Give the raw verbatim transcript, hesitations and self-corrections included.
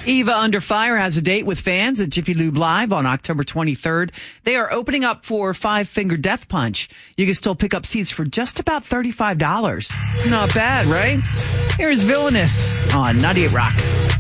Eva Under Fire has a date with fans at Jiffy Lube Live on October twenty-third. They are opening up for Five Finger Death Punch. You can still pick up seats for just about thirty-five dollars. It's not bad, right? Here's Villainous on ninety-eight Rock.